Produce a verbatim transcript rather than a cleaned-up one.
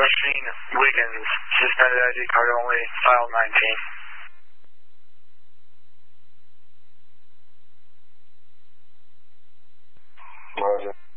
Rushing Wiggins, suspended I D card only, file nineteen. Roger.